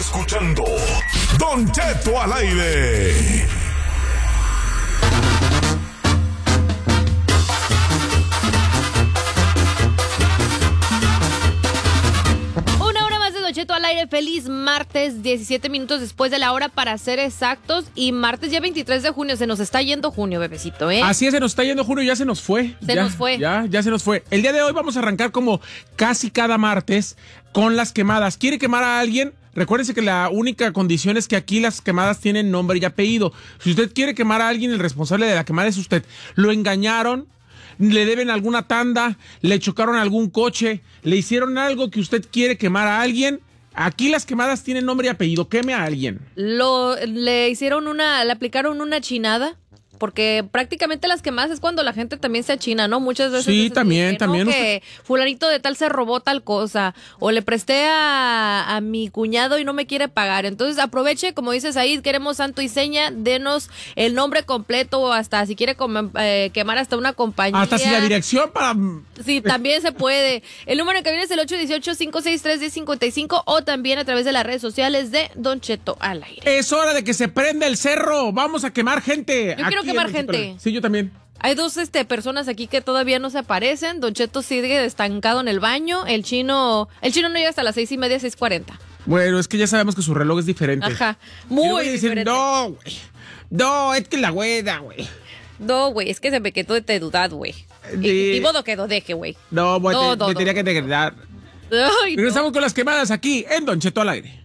Escuchando Don Cheto al aire. Una hora más de Don Cheto al aire. Feliz martes, 17 minutos después de la hora para ser exactos. Y martes ya 23 de junio. Se nos está yendo junio, bebecito, ¿eh? Así es, se nos está yendo junio, ya se nos fue. Ya se nos fue. El día de hoy vamos a arrancar como casi cada martes con las quemadas. ¿Quiere quemar a alguien? Recuérdense que la única condición es que aquí las quemadas tienen nombre y apellido. Si usted quiere quemar a alguien, el responsable de la quemada es usted. Lo engañaron, le deben alguna tanda, le chocaron algún coche, le hicieron algo que usted quiere quemar a alguien. Aquí las quemadas tienen nombre y apellido. Queme a alguien. Le aplicaron una chinada. Porque prácticamente las quemadas es cuando la gente también se achina, ¿no? Muchas veces. Sí, también. Que fulanito de tal se robó tal cosa. O le presté a mi cuñado y no me quiere pagar. Entonces aproveche, como dices ahí, queremos santo y seña, denos el nombre completo o hasta si quiere quemar hasta una compañía. Hasta si la dirección para... Sí, también se puede. El número en cabina es el 818-563-1055 o también a través de las redes sociales de Don Cheto al aire. Es hora de que se prenda el cerro. Vamos a quemar gente. Yo quiero quemar gente. Sí, yo también. Hay dos personas aquí que todavía no se aparecen. Don Cheto sigue estancado en el baño. El chino no llega hasta las 6:30, 6:40. Bueno, es que ya sabemos que su reloj es diferente. Ajá, muy diferente. No, güey. No, es que la güeda, güey. No, güey, es que se me quedó de dudar, güey. Y modo que lo deje, güey. No, güey, me tenía que quedar. Regresamos con las quemadas aquí en Don Cheto al aire.